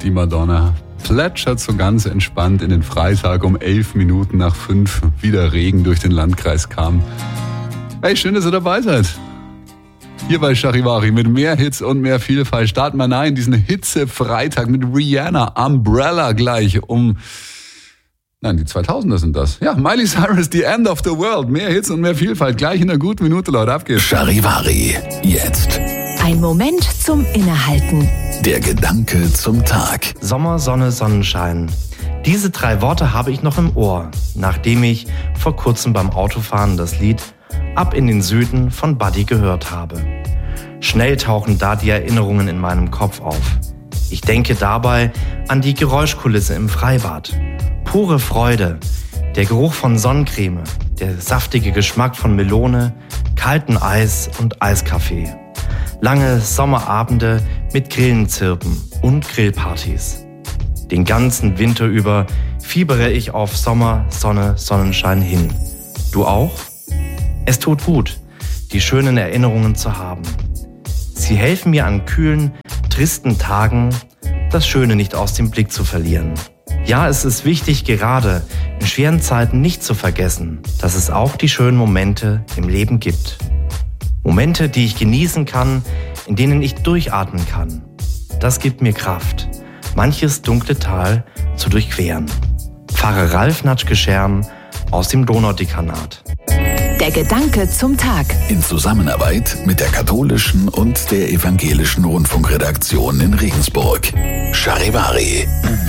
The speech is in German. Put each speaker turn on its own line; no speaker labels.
die Madonna plätschert so ganz entspannt in den Freitag um 11 Minuten nach 5. Wieder Regen durch den Landkreis kam. Hey, schön, dass ihr dabei seid. Hier bei Charivari mit mehr Hits und mehr Vielfalt. Starten wir in diesen Hitze-Freitag mit Rihanna, Umbrella gleich um... Nein, die 2000er sind das. Ja, Miley Cyrus, The End of the World. Mehr Hits und mehr Vielfalt. Gleich in einer guten Minute, Leute. Ab geht's.
Charivari, jetzt.
Ein Moment zum Innehalten.
Der Gedanke zum Tag.
Sommer, Sonne, Sonnenschein. Diese 3 Worte habe ich noch im Ohr, nachdem ich vor kurzem beim Autofahren das Lied Ab in den Süden von Buddy gehört habe. Schnell tauchen da die Erinnerungen in meinem Kopf auf. Ich denke dabei an die Geräuschkulisse im Freibad. Pure Freude, der Geruch von Sonnencreme, der saftige Geschmack von Melone, kalten Eis und Eiskaffee. Lange Sommerabende mit Grillenzirpen und Grillpartys. Den ganzen Winter über fiebere ich auf Sommer, Sonne, Sonnenschein hin. Du auch? Es tut gut, die schönen Erinnerungen zu haben. Sie helfen mir an kühlen, tristen Tagen, das Schöne nicht aus dem Blick zu verlieren. Ja, es ist wichtig, gerade in schweren Zeiten nicht zu vergessen, dass es auch die schönen Momente im Leben gibt. Momente, die ich genießen kann, in denen ich durchatmen kann. Das gibt mir Kraft, manches dunkle Tal zu durchqueren. Pfarrer Ralf Natschke-Scherm aus dem Donaudekanat.
Der Gedanke zum Tag.
In Zusammenarbeit mit der katholischen und der evangelischen Rundfunkredaktion in Regensburg. Charivari.